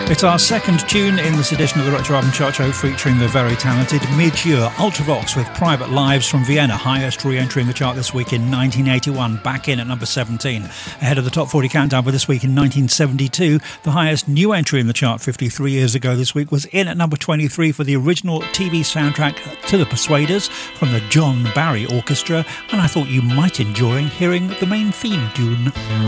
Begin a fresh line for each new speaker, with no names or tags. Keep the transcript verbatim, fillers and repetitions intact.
It's our second tune in this edition of the Retro Album Chart Show, featuring the very talented Midge Ure, Ultravox with Private Lives from Vienna, highest re-entry in the chart this week in nineteen eighty-one, back in at number seventeen. Ahead of the Top forty Countdown for this week in nineteen seventy-two, the highest new entry in the chart fifty-three years ago this week was in at number twenty-three for the original T V soundtrack to The Persuaders from the John Barry Orchestra, and I thought you might enjoy hearing the main theme tune.